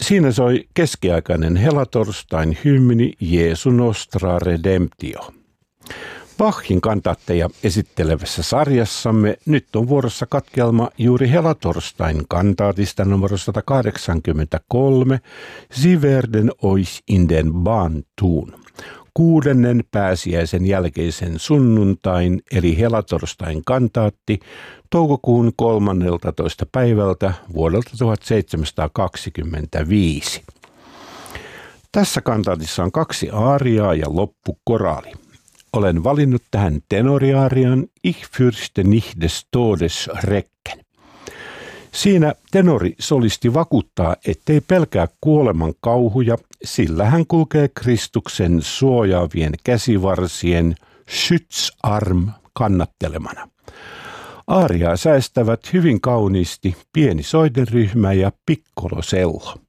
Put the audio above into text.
Siinä soi keskiaikainen helatorstain hymni Jeesu Nostra Redemptio. Bachin kantaatteja esittelevässä sarjassamme nyt on vuorossa katkelma juuri helatorstain kantaatista numero 183, Sie werden euch in den Bahn tun. 6. pääsiäisen jälkeisen sunnuntain eli helatorstain kantaatti toukokuun 13. päivältä vuodelta 1725. Tässä kantaatissa on 2 aariaa ja loppukoraali. Olen valinnut tähän tenoriaarian Ich fürchte nicht des Todes Schrecken. Siinä tenori solisti vakuuttaa, ettei pelkää kuoleman kauhuja, sillä hän kulkee Kristuksen suojaavien käsivarsien Schützarm kannattelemana. Aariaa säestävät hyvin kauniisti pieni soideryhmä ja piccolo cello.